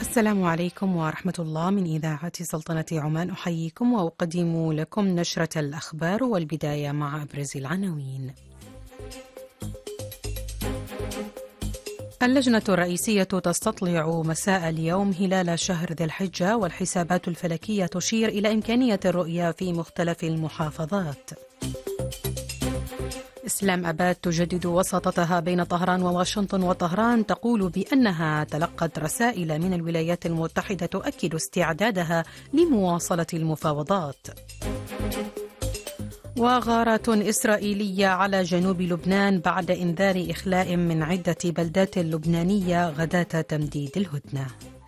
السلام عليكم ورحمة الله. من إذاعة سلطنة عمان أحييكم وأقدم لكم نشرة الأخبار، والبداية مع أبرز العناوين. اللجنة الرئيسية تستطلع مساء اليوم هلال شهر ذي الحجة، والحسابات الفلكية تشير إلى إمكانية الرؤية في مختلف المحافظات. إسلام أباد تجدد وساطتها بين طهران وواشنطن، وطهران تقول بأنها تلقت رسائل من الولايات المتحدة تؤكد استعدادها لمواصلة المفاوضات. وغارات إسرائيلية على جنوب لبنان بعد إنذار إخلاء من عدة بلدات لبنانية غداة تمديد الهدنة.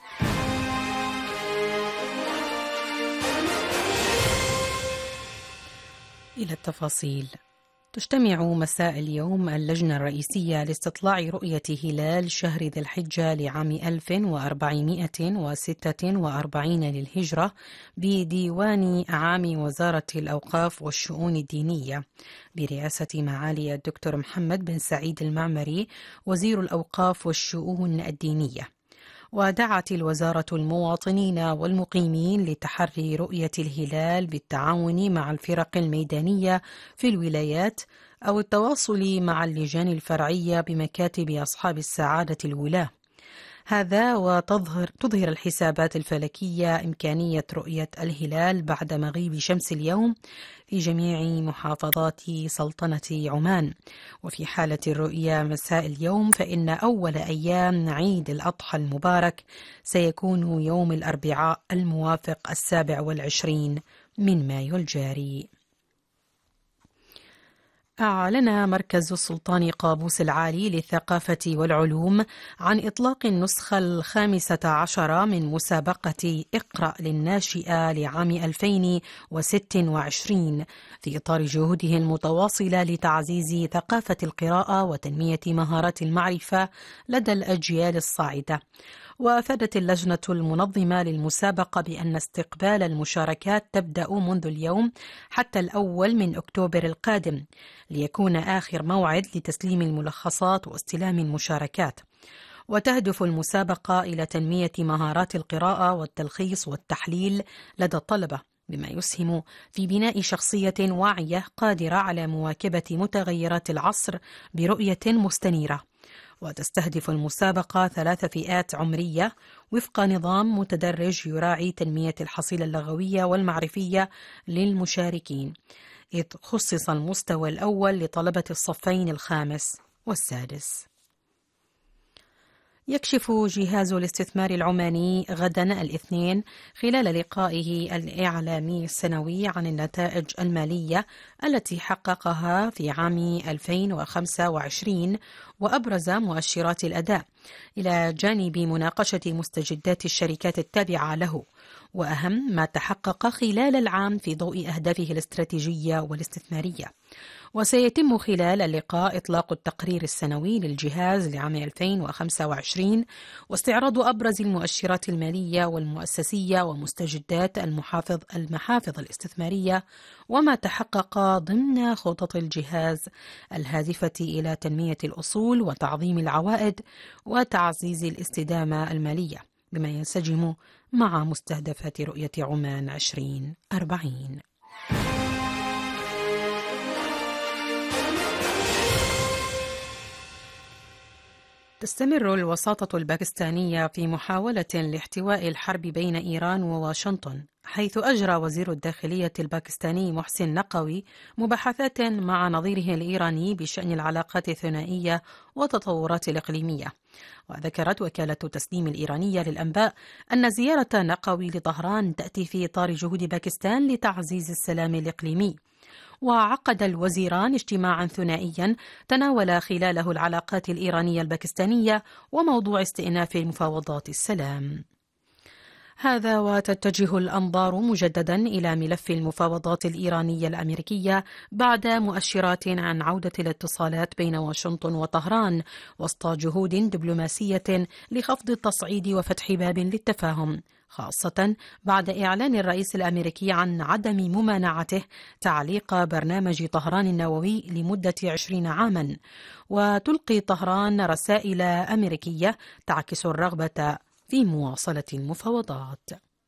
إلى التفاصيل. تجتمع مساء اليوم اللجنة الرئيسية لاستطلاع رؤية هلال شهر ذي الحجة لعام 1446 للهجرة بديوان عام وزارة الأوقاف والشؤون الدينية برئاسة معالي الدكتور محمد بن سعيد المعمري وزير الأوقاف والشؤون الدينية. ودعت الوزارة المواطنين والمقيمين لتحري رؤية الهلال بالتعاون مع الفرق الميدانية في الولايات أو التواصل مع اللجان الفرعية بمكاتب أصحاب السعادة الولاة. هذا تظهر الحسابات الفلكية إمكانية رؤية الهلال بعد مغيب شمس اليوم في جميع محافظات سلطنة عمان. وفي حالة الرؤية مساء اليوم فإن أول أيام عيد الأضحى المبارك سيكون يوم الأربعاء الموافق 27 من مايو الجاري. أعلن مركز السلطان قابوس العالي للثقافة والعلوم عن إطلاق النسخة 15 من مسابقة اقرأ للناشئة لعام 2026 في إطار جهوده المتواصلة لتعزيز ثقافة القراءة وتنمية مهارات المعرفة لدى الأجيال الصاعدة. وأفادت اللجنة المنظمة للمسابقة بأن استقبال المشاركات تبدأ منذ اليوم حتى 1 من أكتوبر القادم، ليكون آخر موعد لتسليم الملخصات واستلام المشاركات. وتهدف المسابقة إلى تنمية مهارات القراءة والتلخيص والتحليل لدى الطلبة، بما يسهم في بناء شخصية واعية قادرة على مواكبة متغيرات العصر برؤية مستنيرة. وتستهدف المسابقة 3 فئات عمرية وفق نظام متدرج يراعي تنمية الحصيلة اللغوية والمعرفية للمشاركين، إذ خصص المستوى الأول لطلبة الصفين الخامس والسادس. يكشف جهاز الاستثمار العماني غدا الاثنين خلال لقائه الإعلامي السنوي عن النتائج المالية التي حققها في عام 2025 وأبرز مؤشرات الأداء، إلى جانب مناقشة مستجدات الشركات التابعة له وأهم ما تحقق خلال العام في ضوء أهدافه الاستراتيجية والاستثمارية. وسيتم خلال اللقاء إطلاق التقرير السنوي للجهاز لعام 2025 واستعراض أبرز المؤشرات المالية والمؤسسية ومستجدات المحافظ الاستثمارية وما تحقق ضمن خطط الجهاز الهادفة إلى تنمية الأصول وتعظيم العوائد وتعزيز الاستدامة المالية، بما ينسجم مع مستهدفات رؤية عمان 2040. تستمر الوساطة الباكستانية في محاولة لاحتواء الحرب بين إيران وواشنطن، حيث أجرى وزير الداخلية الباكستاني محسن نقوي مباحثات مع نظيره الإيراني بشأن العلاقات الثنائية والتطورات الإقليمية. وذكرت وكالة تسنيم الإيرانية للأنباء أن زيارة نقوي لطهران تأتي في إطار جهود باكستان لتعزيز السلام الإقليمي. وعقد الوزيران اجتماعا ثنائيا تناول خلاله العلاقات الإيرانية الباكستانية وموضوع استئناف مفاوضات السلام. هذا وتتجه الأنظار مجددا إلى ملف المفاوضات الإيرانية الأمريكية بعد مؤشرات عن عودة الاتصالات بين واشنطن وطهران وسط جهود دبلوماسية لخفض التصعيد وفتح باب للتفاهم، خاصة بعد إعلان الرئيس الأمريكي عن عدم ممانعته تعليق برنامج طهران النووي لمدة 20 عاما. وتلقي طهران رسائل أمريكية تعكس الرغبة في مواصلة المفاوضات.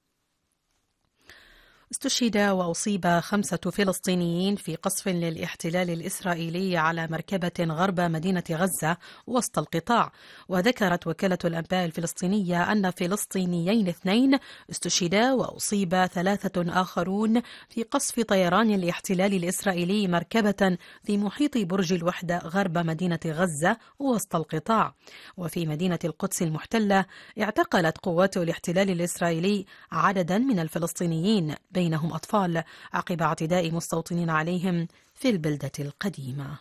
استشهد وأصيب 5 فلسطينيين في قصف للاحتلال الإسرائيلي على مركبة غرب مدينة غزة وسط القطاع. وذكرت وكالة الأنباء الفلسطينية أن فلسطينيين 2 استشهدا وأصيب 3 آخرون في قصف طيران الاحتلال الإسرائيلي مركبة في محيط برج الوحدة غرب مدينة غزة وسط القطاع. وفي مدينة القدس المحتلة اعتقلت قوات الاحتلال الإسرائيلي عددا من الفلسطينيين بينهم أطفال عقب اعتداء مستوطنين عليهم في البلدة القديمة.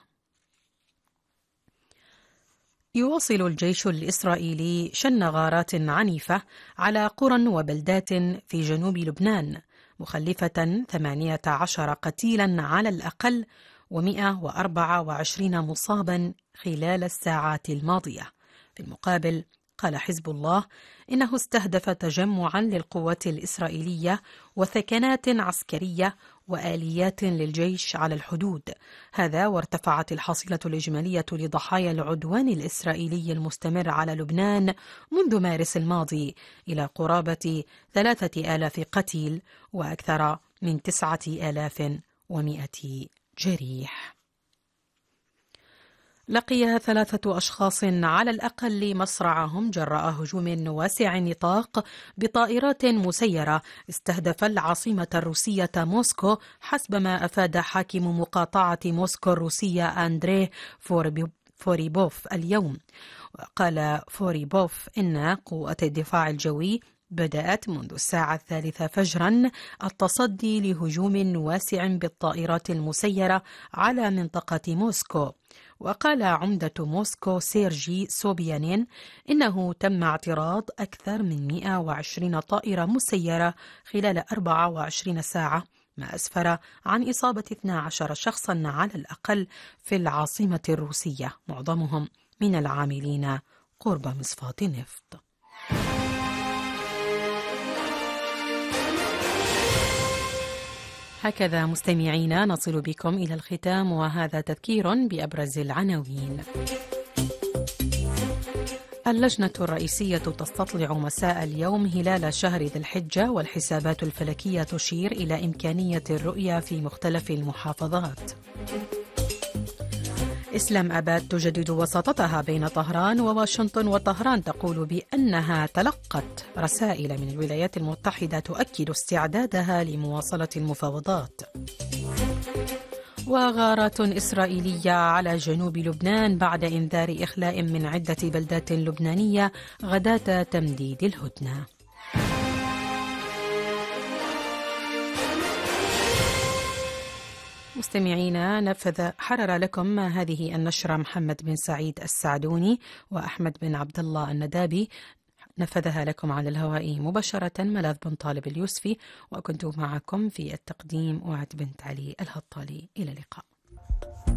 يواصل الجيش الإسرائيلي شن غارات عنيفة على قرى وبلدات في جنوب لبنان، مخلفة 18 قتيلا على الأقل و124 مصابا خلال الساعات الماضية. في المقابل قال حزب الله إنه استهدف تجمعا للقوات الإسرائيلية وثكنات عسكرية وآليات للجيش على الحدود، هذا وارتفعت الحصيلة الإجمالية لضحايا العدوان الإسرائيلي المستمر على لبنان منذ مارس الماضي إلى قرابة 3000 قتيل وأكثر من 9100 جريح. لقي 3 أشخاص على الأقل مصرعهم جراء هجوم واسع النطاق بطائرات مسيرة استهدف العاصمة الروسية موسكو، حسب ما أفاد حاكم مقاطعة موسكو الروسية أندري فوريبوف اليوم. وقال فوريبوف إن قوات الدفاع الجوي بدأت منذ الساعة 3 فجرا التصدي لهجوم واسع بالطائرات المسيرة على منطقة موسكو. وقال عمدة موسكو سيرجي سوبيانين إنه تم اعتراض أكثر من 120 طائرة مسيرة خلال 24 ساعة، ما أسفر عن إصابة 12 شخصا على الأقل في العاصمة الروسية، معظمهم من العاملين قرب مصفاة النفط. هكذا مستمعينا نصل بكم إلى الختام، وهذا تذكير بأبرز العناوين. اللجنة الرئيسية تستطلع مساء اليوم هلال شهر ذي الحجة، والحسابات الفلكية تشير إلى إمكانية الرؤية في مختلف المحافظات. إسلام أباد تجدد وساطتها بين طهران وواشنطن، وطهران تقول بأنها تلقت رسائل من الولايات المتحدة تؤكد استعدادها لمواصلة المفاوضات. وغارات إسرائيلية على جنوب لبنان بعد إنذار إخلاء من عدة بلدات لبنانية غداة تمديد الهدنة. مستمعينا، حرر لكم هذه النشرة محمد بن سعيد السعدوني وأحمد بن عبد الله الندابي، نفذها لكم على الهواء مباشرة ملاذ بن طالب اليوسفي، وكنت معكم في التقديم وعد بنت علي الهطالي. إلى اللقاء.